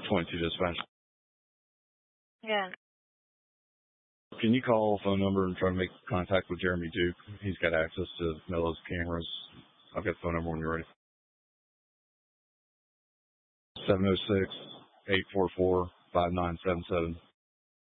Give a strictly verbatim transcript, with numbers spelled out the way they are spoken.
twenty-two dispatch. Yeah. Can you call a phone number and try to make contact with Jeremy Duke? He's got access to Mello's cameras. I've got the phone number when you're ready. seven oh six, eight four four, five nine seven seven.